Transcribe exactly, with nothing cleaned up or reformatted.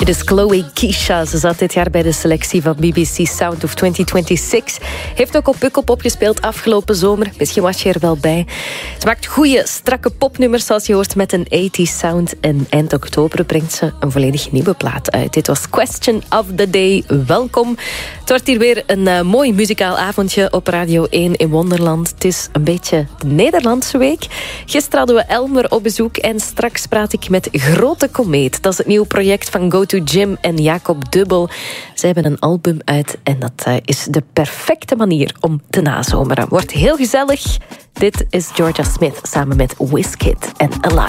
dus Chloe Keisha. Ze zat dit jaar bij de selectie van B B C Sound of twintig zesentwintig. Heeft ook op Pukkelpop gespeeld afgelopen zomer. Misschien was je er wel bij. Ze maakt goede, strakke popnummers, zoals je hoort, met een tachtig sound. En eind oktober brengt ze een volledig nieuwe plaat uit. Dit was Question of the Day. Welkom. Het wordt hier weer een uh, mooi muzikaal avondje op Radio één in Wonderland. Het is een beetje de Nederlandse week. Gisteren hadden we Elmer op bezoek en straks praat ik met Grote Komeet. Dat is het nieuwe project van Go To Gym en Jacob Dubbel. Ze hebben een album uit en dat uh, is de perfecte manier om te nazomeren. Wordt heel gezellig. Dit is Georgia Smith samen met Wizkid en Alive.